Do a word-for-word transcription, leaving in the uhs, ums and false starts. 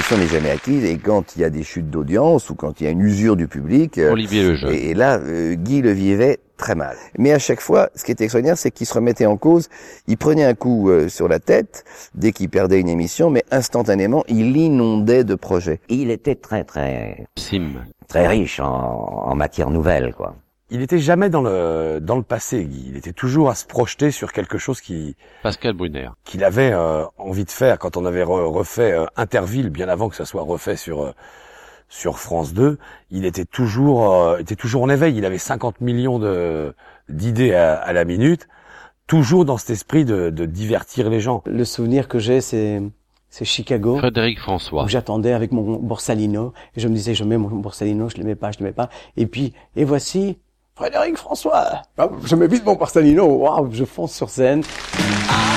l'émission n'est jamais acquise, et quand il y a des chutes d'audience ou quand il y a une usure du public, euh, Olivier Lejeune. Et, et là, euh, Guy le vivait très mal. Mais à chaque fois, ce qui était extraordinaire, c'est qu'il se remettait en cause. Il prenait un coup euh, sur la tête dès qu'il perdait une émission, mais instantanément, il inondait de projets. Il était très très Sim. très riche en, en matière nouvelle, quoi. Il était jamais dans le dans le passé, Guy. Il était toujours à se projeter sur quelque chose qui Pascal Brunner. qu'il avait euh, envie de faire. Quand on avait re- refait euh, Interville, bien avant que ça soit refait sur euh, sur France deux, il était toujours euh, était toujours en éveil. Il avait cinquante millions de d'idées à, à la minute, toujours dans cet esprit de, de divertir les gens. Le souvenir que j'ai, c'est c'est Chicago. Frédéric François. Où j'attendais avec mon Borsalino et je me disais je mets mon Borsalino, je le mets pas, je le mets pas. Et puis et voici Frédéric François. Je mets vite mon Borsalino. Waouh, je fonce sur scène.